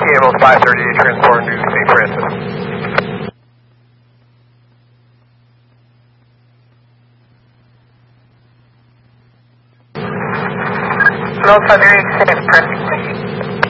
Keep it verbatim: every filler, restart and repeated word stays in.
Camo five thirty-eight transport to Saint Francis. Hello, five thirty-eight Saint Francis.